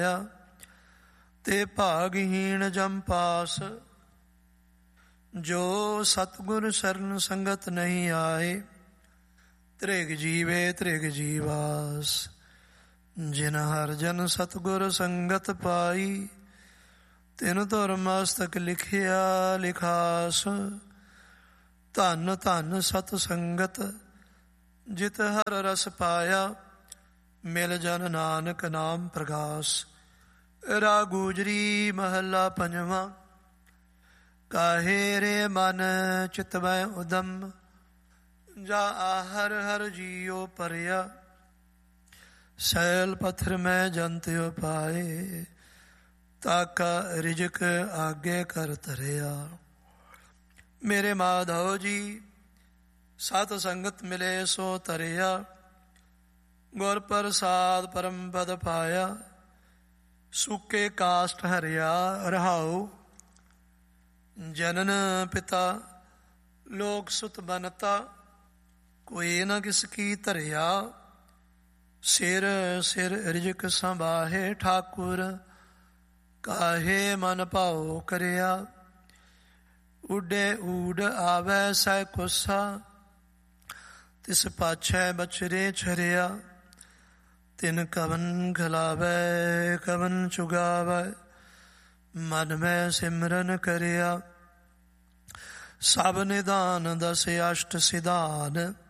ਤੇ ਭਾਗਹੀਣ ਜਮ ਪਾਸ। ਜੋ ਸਤਿਗੁਰ ਸਰਨ ਸੰਗਤ ਨਹੀਂ ਆਏ, ਤ੍ਰਿਗ ਜੀਵੇ ਤ੍ਰਿਗ ਜੀਵਾਸ। ਜਿਨ ਹਰ ਜਨ ਸਤਿਗੁਰ ਸੰਗਤ ਪਾਈ, ਤਿਨ ਧੁਰ ਮਸਤਕ ਲਿਖਿਆ ਲਿਖਾਸ। ਧੰਨ ਧੰਨ ਸਤ ਸੰਗਤ ਜਿਤ ਹਰ ਰਸ ਪਾਇਆ, ਮਿਲ ਜਨ ਨਾਨਕ ਨਾਮ ਪ੍ਰਗਾਸ। ਰਾਗ ਗੁਜਰੀ ਮਹੱਲਾ ਪੰਜਵਾਂ। ਕਾਹੇ ਰੇ ਮਨ ਚਿਤਵੈ ਉਦਮ, ਜਾ ਆਹਰ ਹਰ ਜੀਉ ਪਰਿਆ। ਸੈਲ ਪੱਥਰ ਮੈਂ ਜੰਤ ਉਪਾਏ, ਤਾਕਾ ਰਿਜਕ ਆਗੇ ਕਰ ਧਰਿਆ। ਮੇਰੇ ਮਾਧੋ ਜੀ ਸਤ ਸੰਗਤ ਮਿਲੇ ਸੋ ਤਰਿਆ, ਗੁਰ ਪ੍ਰਸਾਦ ਪਰਮ ਪਦ ਪਾਇਆ। ਸੁਕੇ ਕਾਸ਼ਟ ਹਰਿਆ ਰਹਾਉ, ਜਨਨ ਪਿਤਾ ਲੋਕ ਸੁਤ ਬਨਤਾ। ਕੋਈ ਨ ਕਿਸ ਕੀ ਧਰਿਆ, ਸਿਰ ਸਿਰ ਰਿਜਕ ਸੰਭਾਹੇ ਠਾਕੁਰ। ਕਾਹੇ ਮਨ ਭਾਉ ਕਰਿਆ, ਉੱਡੇ ਊਡ ਆਵੈ ਸਹਿ ਕੁਸਾ। ਤਿਸ ਪਾਛੈ ਬਚਰੇ ਛਰਿਆ, ਤਿਨ ਕਵਨ ਖਲਾਵੈ ਕਵਨ ਚੁਗਾਵੈ। ਮਨ ਮੈਂ ਸਿਮਰਨ ਕਰਿਆ, ਸਭ ਨਿਦਾਨ ਦਸ ਅਸ਼ਟ ਸਿਧਾਨ।